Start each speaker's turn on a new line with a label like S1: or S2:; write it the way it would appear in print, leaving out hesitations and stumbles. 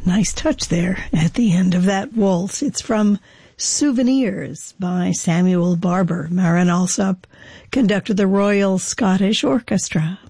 S1: Nice touch there at the end of that waltz. It's from Souvenirs by Samuel Barber. Marin Alsop conducted the Royal Scottish Orchestra.